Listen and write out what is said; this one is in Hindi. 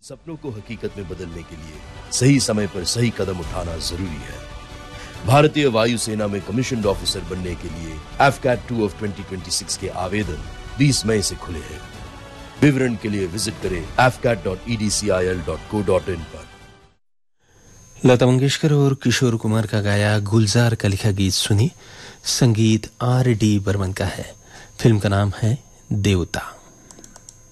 सपनों को हकीकत में बदलने के लिए सही समय पर सही कदम उठाना जरूरी है। भारतीय वायुसेना में कमीशन्ड ऑफिसर बनने के लिए AFCAT 2 of 2026 के आवेदन 20 मई से खुले हैं। विवरण के लिए विजिट करें afcat.edcil.co.in पर। लता मंगेशकर और किशोर कुमार का गाया गुलजार का लिखा गीत सुनी। संगीत R.D. बर्मन का है। फिल्म का नाम है देवता।